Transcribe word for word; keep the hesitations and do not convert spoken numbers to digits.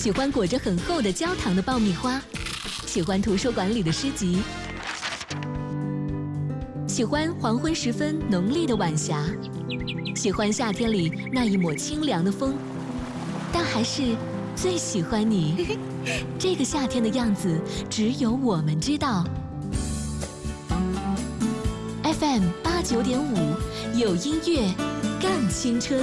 喜欢裹着很厚的焦糖的爆米花，喜欢图书馆里的诗集，喜欢黄昏时分浓丽的晚霞，喜欢夏天里那一抹清凉的风，但还是最喜欢你。这个夏天的样子，只有我们知道。F M 八九点五，有音乐，更青春。